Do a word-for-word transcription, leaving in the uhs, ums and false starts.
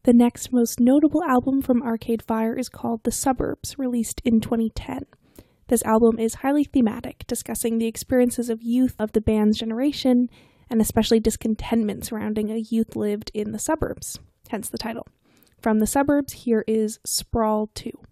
The next most notable album from Arcade Fire is called The Suburbs, released in twenty ten. This album is highly thematic, discussing the experiences of youth of the band's generation, and especially discontentment surrounding a youth lived in the suburbs, hence the title. From The Suburbs, here is Sprawl two.